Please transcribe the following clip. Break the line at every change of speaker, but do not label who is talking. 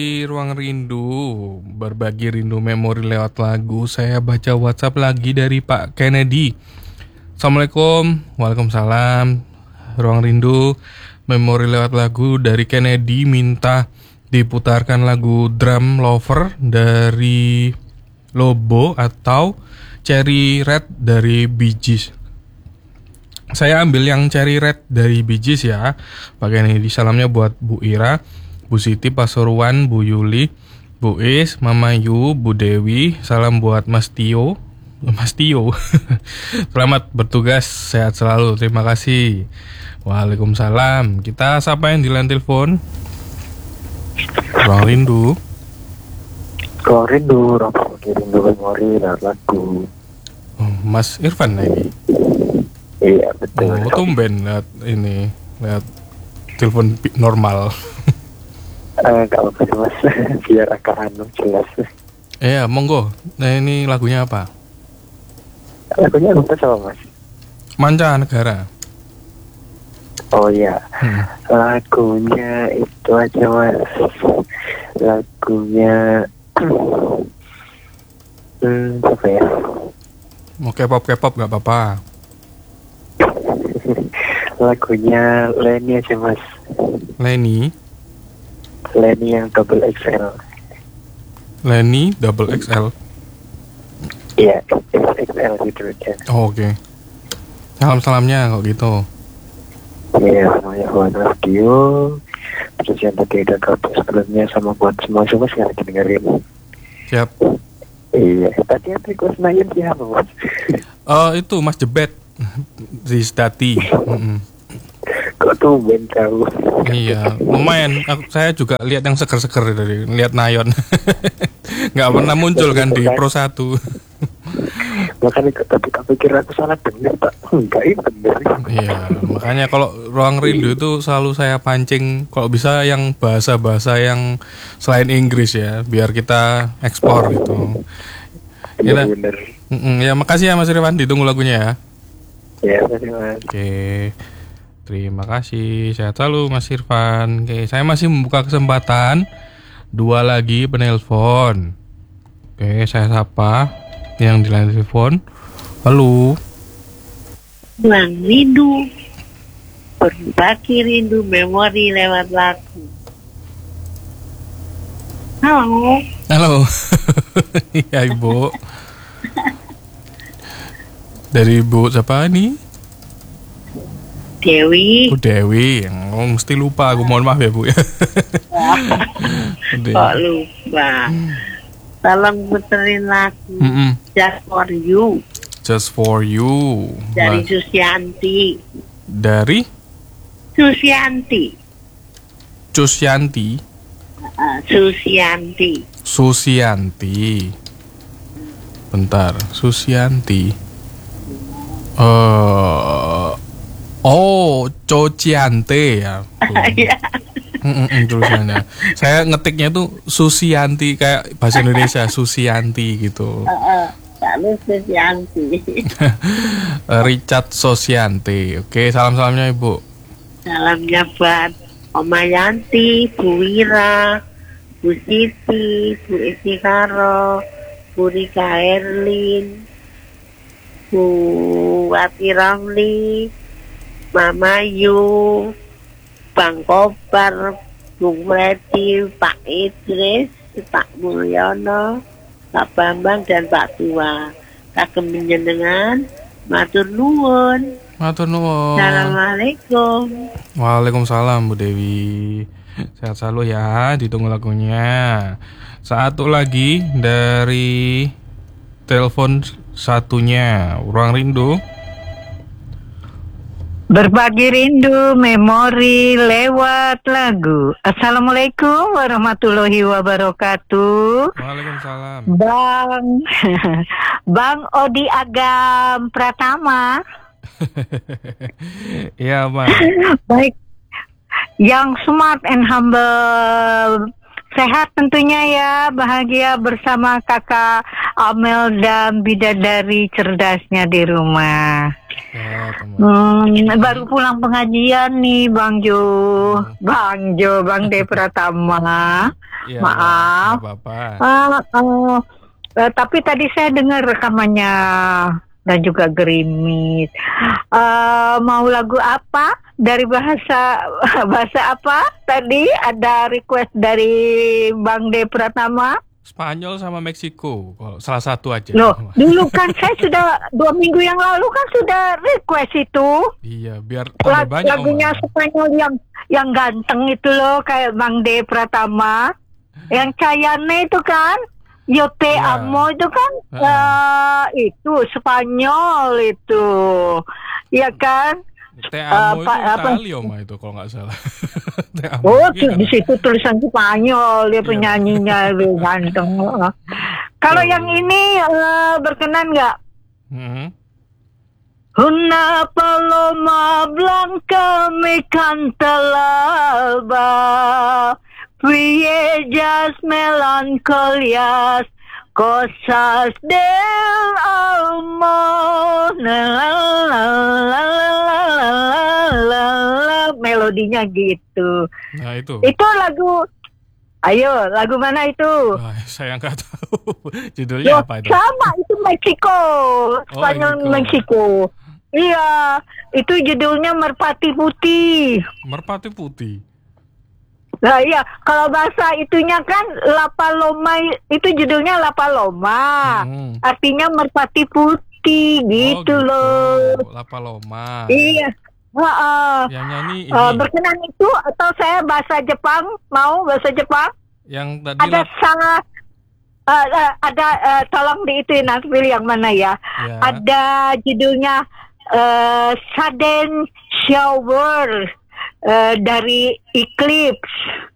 Di Ruang Rindu, berbagi rindu memori lewat lagu. Saya baca WhatsApp lagi dari Pak Kennedy. Assalamualaikum. Waalaikumsalam. Ruang Rindu, memori lewat lagu dari Kennedy, minta diputarkan lagu Drum Lover dari Lobo atau Cherry Red dari Bee Gees. Saya ambil yang Cherry Red dari Bee Gees ya. Pak Kennedy, salamnya buat Bu Ira, Bu Siti, Pasuruan, Bu Yuli, Bu Is, Mama Yu, Bu Dewi. Salam buat Mas Tio. Mas Tio. Selamat bertugas, sehat selalu. Terima kasih. Waalaikumsalam. Kita sapa yang di line telepon. Ruang Rindu.
Ruang Rindu, rindu memori dan lagu.
Oh, Mas Irfan lagi.
Iya betul.
Oh, tumben lihat ini, lihat telepon normal.
Gak apa-apa sih mas, biar akan jelas.
Iya, monggo. Nah, ini lagunya apa?
Lagunya lupa sama mas.
Mancanegara.
Oh iya, lagunya itu aja mas. Lagunya apa ya?
Mau K-pop gak apa-apa.
Lagunya Lenny aja mas.
Lenny
yang double XL.
Lenny double XL.
Iya, XL gitu ya.
Oh, oke. Salam-salamnya kok gitu.
Iya, namanya buat radio. Terus yang tadi udah gabung sebelumnya sama buat semua sekarang dengerin.
Siap.
Iya, tadi yang request Nayan siapa mas?
Oh, itu Mas Jebet Riztati.
Kok tuh ben tahu?
Iya, lumayan. Saya juga lihat yang seger-seger dari lihat Nayon. Nggak pernah muncul kan di Pro 1.
Makanya tapi tak pikir aku salah dengar pak. Enggak, ini bener.
Iya, makanya kalau Ruang Rindu itu selalu saya pancing kalau bisa yang bahasa-bahasa yang selain Inggris ya, biar kita ekspor gitu.
Iya bener.
Ya, makasih ya Mas Irfan, ditunggu lagunya ya.
Ya, makasih mas.
Oke. Terima kasih. Sehat selalu Mas Irfan. Oke, saya masih membuka kesempatan 2 lagi penelpon. Oke, saya sapa yang di line telepon. Halo.
Ruang Rindu, berbagi rindu memori lewat lagu. Halo.
Halo. Ya Ibu. Dari Ibu siapa nih?
Dewi.
Bu Dewi. Oh, mesti lupa aku, mohon maaf ya Bu ya.
Kok lupa. Tolong puterin lagu Just For You.
Just For You.
Dari Susianti.
Dari
Susianti.
Cusyanti.
Susianti.
Susianti. Bentar, Susianti. Cociante ya.
Iya.
Tulisannya. Saya ngetiknya tuh Susianti kayak bahasa Indonesia Susianti gitu.
Lalu Susianti.
Richard Sosianti. Oke, salam-salamnya Ibu.
Salamnya buat Oma Yanti, Bu Wira, Bu Siti, Bu Istikaro, Bu Rika Erlin, Bu Wati Ramli, Mama Yu, Bang Kobar, Bung Redi, Pak Idris, Pak Mulyono, Pak Bambang dan Pak Tua. Kagem menyenengan, matur nuwun.
Matur nuwun.
Assalamualaikum.
Waalaikumsalam Bu Dewi. Sehat selalu ya, ditunggu lagunya. Satu lagi dari telepon satunya, Ruang Rindu.
Berbagi rindu memori lewat lagu. Assalamualaikum warahmatullahi wabarakatuh.
Waalaikumsalam.
Bang Odi Agam Pratama.
Iya Pak.
Baik, yang smart and humble, sehat tentunya ya, bahagia bersama kakak Amel dan bidadari cerdasnya di rumah.
Ya, teman.
Baru pulang pengajian nih Bang Jo. Bang De Pratama.
Ya,
Maaf.
nggak apa-apa.
Tapi tadi saya dengar rekamannya dan juga gerimis. Mau lagu apa? Dari bahasa apa? Tadi ada request dari Bang De Pratama.
Spanyol sama Meksiko, kalau salah satu aja.
Loh, dulu kan saya sudah 2 minggu yang lalu kan sudah request itu.
Iya, biar tambah banyak.
Lagunya Spanyol yang ganteng itu loh, kayak Bang De Pratama. Yang Cayane itu kan, Yo te
Iya.
amo itu kan, itu Spanyol itu, ya kan?
Te amo itu
apa?
Italio mah itu kalau nggak salah. Te amo
Oh,
gitu.
di situ tulisan Spanyol, dia
Iya.
penyanyinya itu ganteng. Kalau yang ini berkenan nggak?
Mhm.
Una paloma blanca me canta al alba, ellas melancolias, cosas del amor. Melodinya gitu.
Nah itu.
Itu lagu. Ayo, lagu mana itu?
Wah, saya nggak tahu judulnya
Loh,
apa itu.
sama itu Meksiko, Spanyol Meksiko. Iya, itu judulnya Merpati Putih.
Merpati Putih.
Nah iya, kalau bahasa itunya kan La Paloma, itu judulnya La Paloma. Artinya merpati putih gitu loh.
La Paloma.
Iya.
Yang nyanyi ini.
Berkenan itu atau saya bahasa Jepang? Mau bahasa Jepang?
Yang tadi
Ada sangat tolong diituin nanti pilih yang mana ya.
Ya.
Ada judulnya Sudden Shower dari Eclipse.